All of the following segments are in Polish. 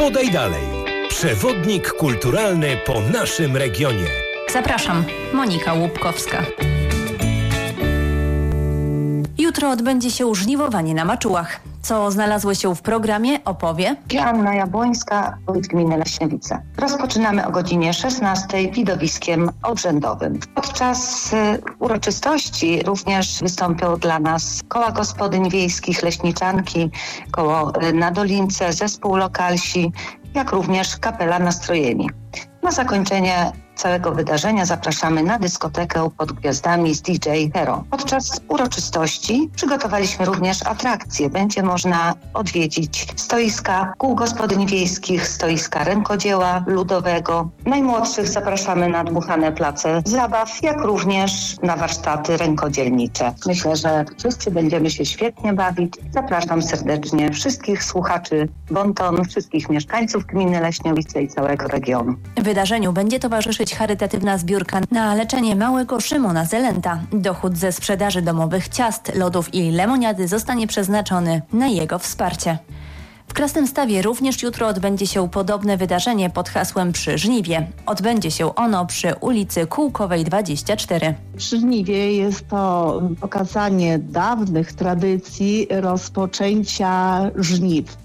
Podaj dalej. Przewodnik kulturalny po naszym regionie. Zapraszam, Monika Łupkowska. Jutro odbędzie się żniwowanie na maczułach. Co znalazło się w programie, opowie Joanna Jabłońska, wójt gminy Leśniewice. Rozpoczynamy o godzinie 16 widowiskiem obrzędowym. Podczas uroczystości również wystąpią dla nas koła gospodyń wiejskich, leśniczanki, koło na Dolince, zespół lokalsi, jak również kapela Nastrojeni. Na zakończenie całego wydarzenia zapraszamy na dyskotekę pod gwiazdami z DJ Hero. Podczas uroczystości przygotowaliśmy również atrakcje. Będzie można odwiedzić stoiska kół gospodyń wiejskich, stoiska rękodzieła ludowego. Najmłodszych zapraszamy na dmuchane place zabaw, jak również na warsztaty rękodzielnicze. Myślę, że wszyscy będziemy się świetnie bawić. Zapraszam serdecznie wszystkich słuchaczy Bonton, wszystkich mieszkańców gminy Leśniewice i całego regionu. Wydarzeniu będzie towarzyszyć charytatywna zbiórka na leczenie małego Szymona Zelenta. Dochód ze sprzedaży domowych ciast, lodów i lemoniady zostanie przeznaczony na jego wsparcie. W Krasnymstawie również jutro odbędzie się podobne wydarzenie pod hasłem Przy Żniwie. Odbędzie się ono przy ulicy Kółkowej 24. Przy Żniwie jest to pokazanie dawnych tradycji rozpoczęcia żniw.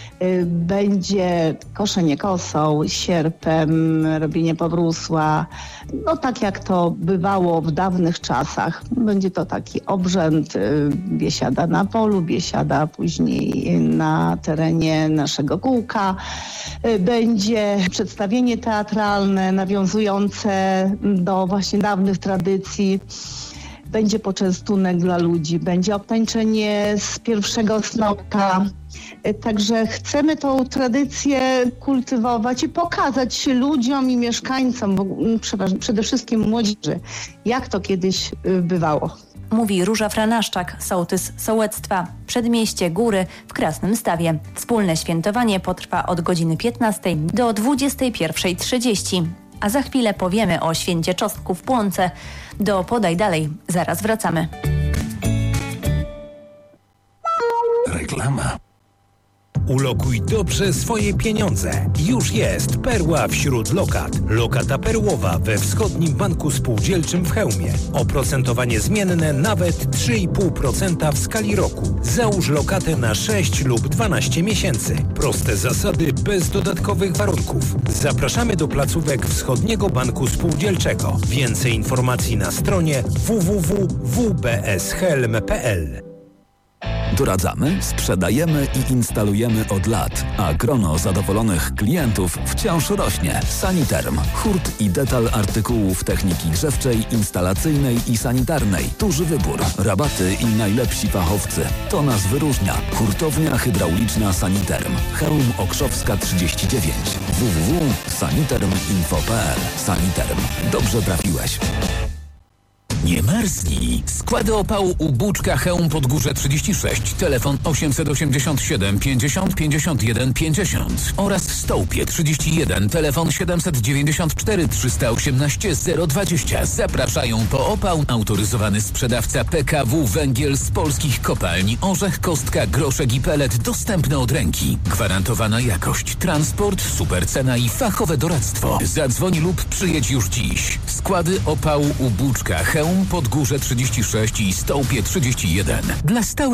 Będzie koszenie kosą, sierpem, robienie powrósła, no tak jak to bywało w dawnych czasach. Będzie to taki obrzęd, biesiada na polu, biesiada później na terenie naszego kółka. Będzie przedstawienie teatralne nawiązujące do właśnie dawnych tradycji. Będzie poczęstunek dla ludzi, będzie obtańczenie z pierwszego snopka. Także chcemy tą tradycję kultywować i pokazać ludziom i mieszkańcom, bo przede wszystkim młodzieży, jak to kiedyś bywało. Mówi Róża Franaszczak, sołtys sołectwa Przedmieście Góry w Krasnymstawie. Wspólne świętowanie potrwa od godziny 15 do 21:30. A za chwilę powiemy o święcie czosnku w Płonce. Do Podaj Dalej. Zaraz wracamy. Reklama. Ulokuj dobrze swoje pieniądze. Już jest perła wśród lokat. Lokata perłowa we Wschodnim Banku Spółdzielczym w Chełmie. Oprocentowanie zmienne nawet 3,5% w skali roku. Załóż lokatę na 6 lub 12 miesięcy. Proste zasady bez dodatkowych warunków. Zapraszamy do placówek Wschodniego Banku Spółdzielczego. Więcej informacji na stronie www.wbshelm.pl. Doradzamy, sprzedajemy i instalujemy od lat, a grono zadowolonych klientów wciąż rośnie. Saniterm. Hurt i detal artykułów techniki grzewczej, instalacyjnej i sanitarnej. Duży wybór, rabaty i najlepsi fachowcy. To nas wyróżnia. Hurtownia hydrauliczna Saniterm. Chełm Okrzowska 39. www.saniterminfo.pl. Saniterm. Dobrze trafiłeś. Nie marznij. Składy opału u Buczka Chełm Podgórze 36, telefon 887 50 51 50 oraz Stołpie 31, telefon 794 318 020. Zapraszają po opał autoryzowany sprzedawca PKW Węgiel z polskich kopalni Orzech, Kostka, Groszek i Pelet, dostępne od ręki. Gwarantowana jakość, transport, super cena i fachowe doradztwo. Zadzwoń lub przyjedź już dziś. Składy opału u Buczka Chełm Podgórze 36 i Stołpie 31. Dla stałych